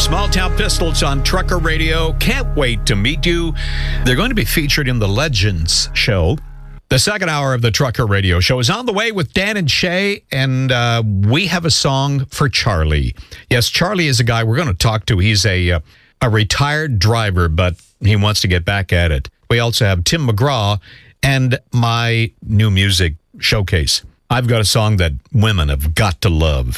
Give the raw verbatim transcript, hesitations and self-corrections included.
Small Town Pistols on Trucker Radio. Can't wait to meet you. They're going to be featured in the Legends show. The second hour of the Trucker Radio Show is on the way with Dan and Shay, and uh, we have a song for Charlie. Yes, Charlie is a guy we're going to talk to. He's a, uh, a retired driver, but he wants to get back at it. We also have Tim McGraw and my new music showcase. I've got a song that women have got to love.